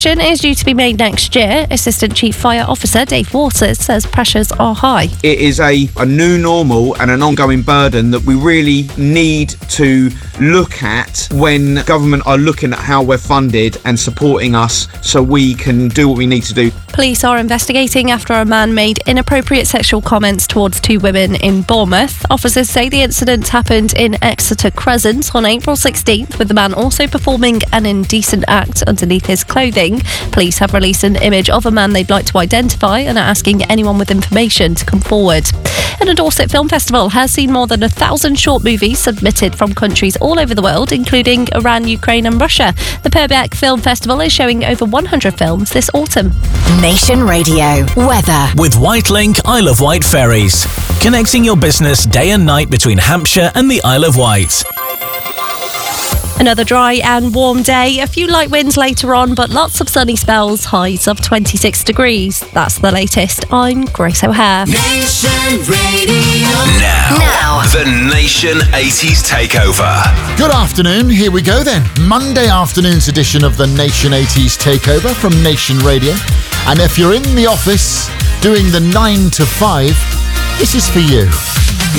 Is due to be made next year. Assistant Chief Fire Officer Dave Waters says pressures are high. It is a new normal and an ongoing burden that we really need to look at when government are looking at how we're funded and supporting us so we can do what we need to do. Police are investigating after a man made inappropriate sexual comments towards two women in Bournemouth. Officers say the incident happened in Exeter Crescent on April 16th, with the man also performing an indecent act underneath his clothing. Police have released an image of a man they'd like to identify and are asking anyone with information to come forward. And the Dorset Film Festival has seen more than 1,000 short movies submitted from countries all over the world, including Iran, Ukraine and Russia. The Purbeck Film Festival is showing over 100 films this autumn. Nation Radio weather with Whitelink Isle of Wight ferries, connecting your business day and night between Hampshire and the Isle of Wight. Another dry and warm day, a few light winds later on, but lots of sunny spells, highs of 26 degrees. That's the latest. I'm Grace O'Hare. Nation Radio. now. The Nation 80s Takeover. Good afternoon, here we go then. Monday afternoon's edition of the Nation 80s Takeover from Nation Radio. And if you're in the office doing the 9 to 5, this is for you.